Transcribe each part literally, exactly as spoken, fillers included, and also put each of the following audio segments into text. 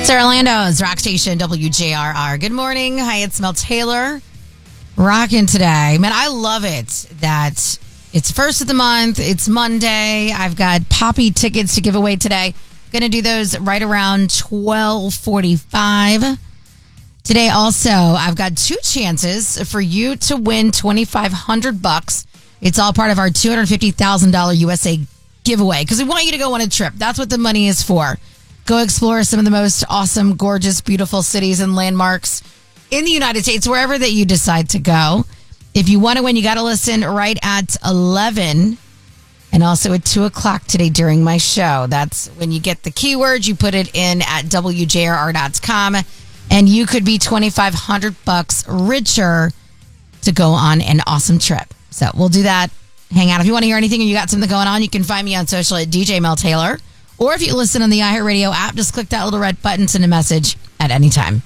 It's Orlando's rock station, W J R R. Good morning. Hi, it's Mel Taylor. Rocking today. Man, I love it that it's first of the month. It's Monday. I've got Poppy tickets to give away today. Going to do those right around twelve forty-five. Today also, I've got two chances for you to win twenty-five hundred bucks. It's all part of our two hundred fifty thousand dollars U S A giveaway because we want you to go on a trip. That's what the money is for. Go explore some of the most awesome, gorgeous, beautiful cities and landmarks in the United States, wherever that you decide to go. If you want to win, you got to listen right at eleven and also at two o'clock today during my show. That's when you get the keyword. You put it in at W J R R dot com, and you could be twenty-five hundred bucks richer to go on an awesome trip. So we'll do that. Hang out. If you want to hear anything or you got something going on, you can find me on social at D J Mel Taylor. Or if you listen on the iHeartRadio app, just click that little red button, send a message at any time.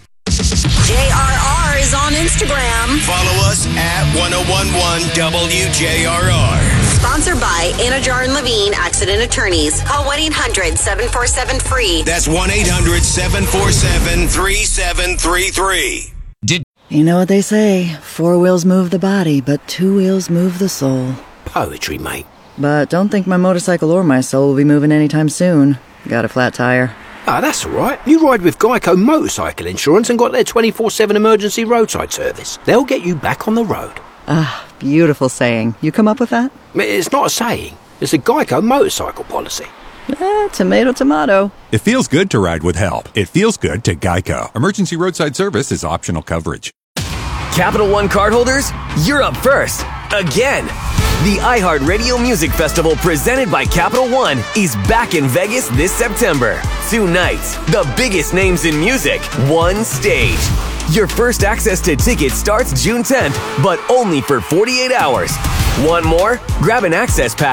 J R R is on Instagram. Follow us at ten eleven W J R R. Sponsored by Anajar and Levine Accident Attorneys. Call one eight hundred seven four seven free. That's one eight hundred seven four seven three seven three three. Did You know what they say, four wheels move the body, but two wheels move the soul. Poetry, mate. But don't think my motorcycle or my soul will be moving anytime soon. Got a flat tire. Ah, that's all right. You ride with Geico Motorcycle Insurance and got their twenty-four seven emergency roadside service. They'll get you back on the road. Ah, beautiful saying. You come up with that? It's not a saying. It's a Geico motorcycle policy. Eh, tomato, tomato. It feels good to ride with help. It feels good to Geico. Emergency roadside service is optional coverage. Capital One cardholders, you're up first. Again. The iHeartRadio Music Festival presented by Capital One is back in Vegas this September. Two nights, the biggest names in music, one stage. Your first access to tickets starts June tenth, but only for forty-eight hours. Want more? Grab an access pass